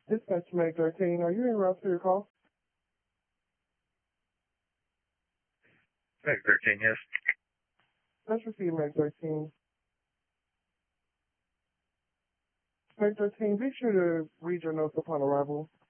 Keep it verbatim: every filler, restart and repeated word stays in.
Dispatch Mag thirteen, are you en route to your call? Mag thirteen, yes. Let's receive Mag thirteen. Mag thirteen, be sure to read your notes upon arrival.